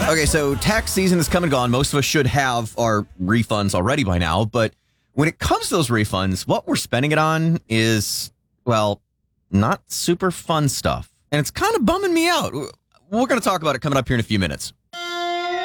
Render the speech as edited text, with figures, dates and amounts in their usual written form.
Okay, so tax season is come and gone. Most of us should have our refunds already by now. But when it comes to those refunds, what we're spending it on is, well, not super fun stuff. And it's kind of bumming me out. We're going to talk about it coming up here in a few minutes.